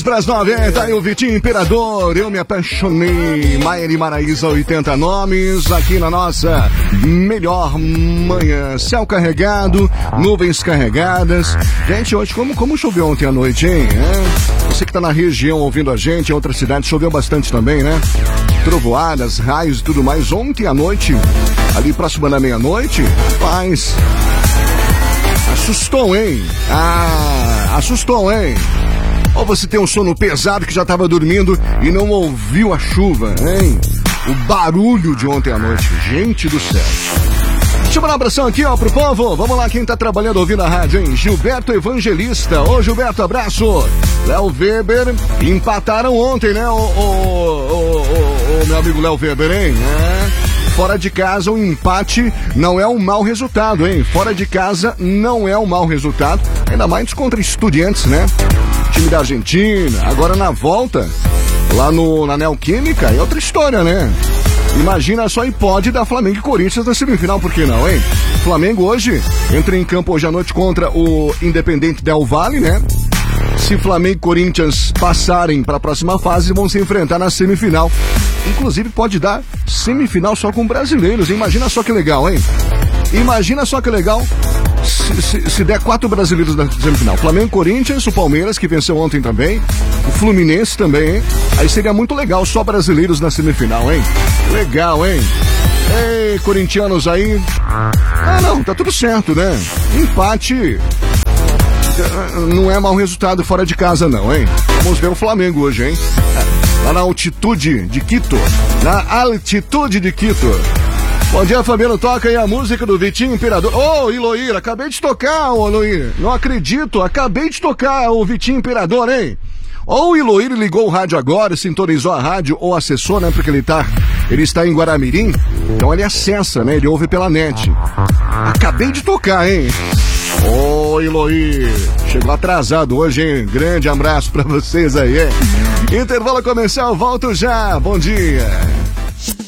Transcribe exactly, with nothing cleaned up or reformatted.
para as nove, tá aí o Vitinho Imperador, Eu Me Apaixonei, Maier e Maraísa, oitenta nomes, aqui na nossa melhor manhã. Céu carregado, nuvens carregadas. Gente, hoje, como, como choveu ontem à noite, hein? É? Você que tá na região ouvindo a gente, em outras cidades, choveu bastante também, né? Trovoadas, raios e tudo mais. Ontem à noite, ali próximo da meia-noite, paz. Assustou, hein? Ah, assustou, hein? Ou você tem um sono pesado que já estava dormindo e não ouviu a chuva, hein? O barulho de ontem à noite. Gente do céu. Deixa eu mandar um abração aqui, ó, pro povo. Vamos lá, quem tá trabalhando ouvindo a rádio, hein? Gilberto Evangelista. Ô, Gilberto, abraço. Léo Weber. Empataram ontem, né? O, o, o, o, o meu amigo Léo Weber, hein? É. Fora de casa, o empate não é um mau resultado, hein? Fora de casa não é um mau resultado. Ainda mais contra Estudiantes, né? Time da Argentina. Agora na volta, lá no, na Neoquímica, é outra história, né? Imagina só, e pode dar Flamengo e Corinthians na semifinal, por que não, hein? Flamengo hoje entra em campo hoje à noite contra o Independente Del Valle, né? Se Flamengo e Corinthians passarem para a próxima fase, vão se enfrentar na semifinal. Inclusive pode dar semifinal só com brasileiros. Imagina só que legal, hein? Imagina só que legal se, se, se der quatro brasileiros na semifinal. Flamengo, Corinthians, o Palmeiras, que venceu ontem também, o Fluminense também, hein? Aí seria muito legal, só brasileiros na semifinal, hein? Legal, hein? Ei, corintianos aí. Ah, não, tá tudo certo, né? Empate não é mau resultado fora de casa, não, hein? Vamos ver o Flamengo hoje, hein? Lá na altitude de Quito. Na altitude de Quito. Bom dia, Fabiano. Toca aí a música do Vitinho Imperador. Ô, oh, Iloíra, acabei de tocar, ô, Iloíra. Não acredito, acabei de tocar o Vitinho Imperador, hein? Ou o Iloíra ligou o rádio agora, sintonizou a rádio ou acessou, né? Porque ele tá, ele está em Guaramirim. Então ele acessa, né? Ele ouve pela net. Acabei de tocar, hein? Ô, Iloí, chegou atrasado hoje, hein? Grande abraço pra vocês aí, hein? Intervalo comercial, volto já. Bom dia.